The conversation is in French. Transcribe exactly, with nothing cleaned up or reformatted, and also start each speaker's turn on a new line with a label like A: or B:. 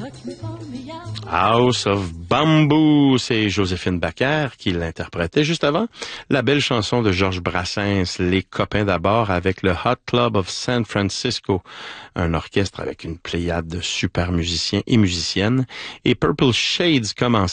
A: House of Bamboo, c'est Joséphine Baker qui l'interprétait. Juste avant, la belle chanson de Georges Brassens, Les copains d'abord, avec le Hot Club of San Francisco, un orchestre avec une pléiade de super musiciens et musiciennes. Et Purple Shades commence